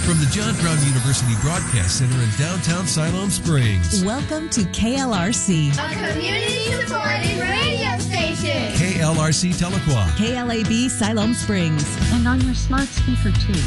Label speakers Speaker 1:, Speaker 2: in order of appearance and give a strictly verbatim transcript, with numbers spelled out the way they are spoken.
Speaker 1: From the John Brown University Broadcast Center in downtown Siloam Springs.
Speaker 2: Welcome to K L R C,
Speaker 3: a community-supported radio station.
Speaker 1: K L R C Tahlequah.
Speaker 2: K L A B Siloam Springs.
Speaker 4: And on your smart speaker, too.